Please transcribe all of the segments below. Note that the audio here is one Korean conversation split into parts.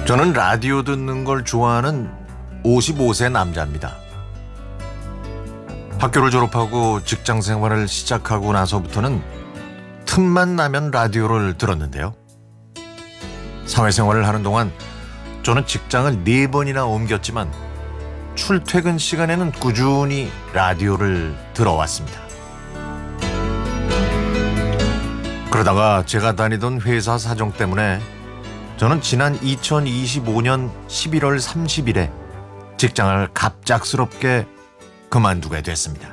저는 라디오 듣는 걸 좋아하는 55세 남자입니다. 학교를 졸업하고 직장 생활을 시작하고 나서부터는 틈만 나면 라디오를 들었는데요. 사회생활을 하는 동안 저는 직장을 4번이나 옮겼지만 출퇴근 시간에는 꾸준히 라디오를 들어왔습니다. 그러다가 제가 다니던 회사 사정 때문에 저는 지난 2025년 11월 30일에 직장을 갑작스럽게 그만두게 됐습니다.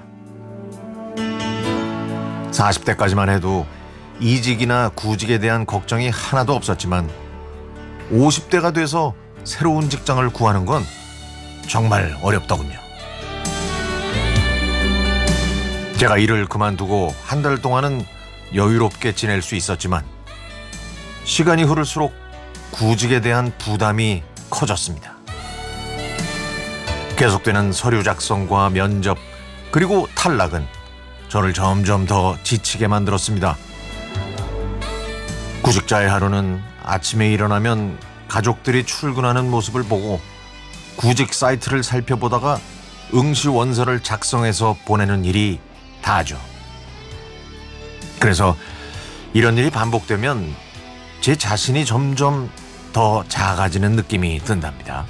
40대까지만 해도 이직이나 구직에 대한 걱정이 하나도 없었지만 50대가 돼서 새로운 직장을 구하는 건 정말 어렵더군요. 제가 일을 그만두고 한 달 동안은 여유롭게 지낼 수 있었지만 시간이 흐를수록 구직에 대한 부담이 커졌습니다. 계속되는 서류 작성과 면접 그리고 탈락은 저를 점점 더 지치게 만들었습니다. 구직자의 하루는 아침에 일어나면 가족들이 출근하는 모습을 보고 구직 사이트를 살펴보다가 응시 원서를 작성해서 보내는 일이 다죠. 그래서 이런 일이 반복되면 제 자신이 점점 더 작아지는 느낌이 든답니다.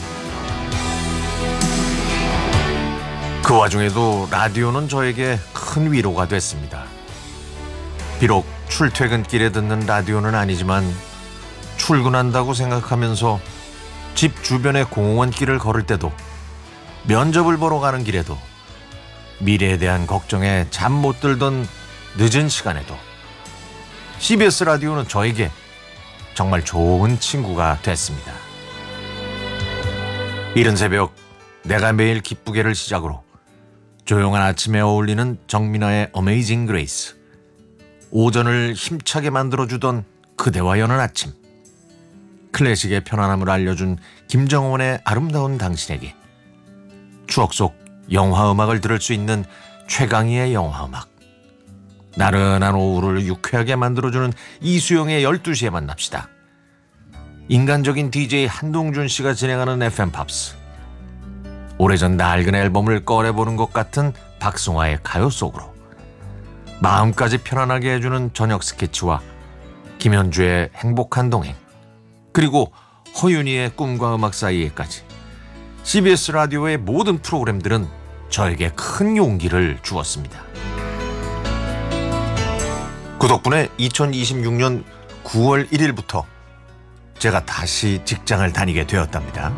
그 와중에도 라디오는 저에게 큰 위로가 됐습니다. 비록 출퇴근길에 듣는 라디오는 아니지만 출근한다고 생각하면서 집 주변의 공원길을 걸을 때도 면접을 보러 가는 길에도 미래에 대한 걱정에 잠 못 들던 늦은 시간에도 CBS 라디오는 저에게 정말 좋은 친구가 됐습니다. 이른 새벽 내가 매일 기쁘게를 시작으로 조용한 아침에 어울리는 정민아의 어메이징 그레이스, 오전을 힘차게 만들어주던 그대와 여는 아침, 클래식의 편안함을 알려준 김정원의 아름다운 당신에게, 추억 속 영화음악을 들을 수 있는 최강희의 영화음악, 나른한 오후를 유쾌하게 만들어주는 이수영의 12시에 만납시다. 인간적인 DJ 한동준 씨가 진행하는 FM팝스, 오래전 낡은 앨범을 꺼내보는 것 같은 박승화의 가요 속으로, 마음까지 편안하게 해주는 저녁 스케치와 김현주의 행복한 동행, 그리고 허윤희의 꿈과 음악 사이에까지 CBS 라디오의 모든 프로그램들은 저에게 큰 용기를 주었습니다. 그 덕분에 2026년 9월 1일부터 제가 다시 직장을 다니게 되었답니다.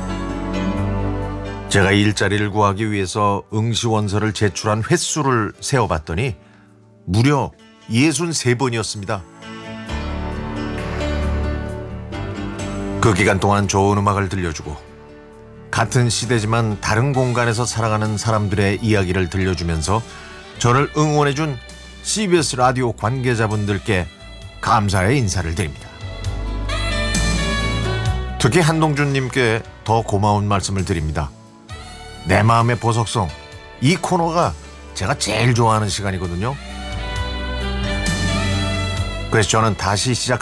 제가 일자리를 구하기 위해서 응시원서를 제출한 횟수를 세어봤더니 무려 63번이었습니다. 그 기간 동안 좋은 음악을 들려주고 같은 시대지만 다른 공간에서 살아가는 사람들의 이야기를 들려주면서 저를 응원해준 CBS 라디오 관계자분들께 감사의 인사를 드립니다. 특히 한동준님께 더 고마운 말씀을 드립니다. 내 마음의 보석성, 이 코너가 제가 제일 좋아하는 시간이거든요. 그래서 저는 다시 시작할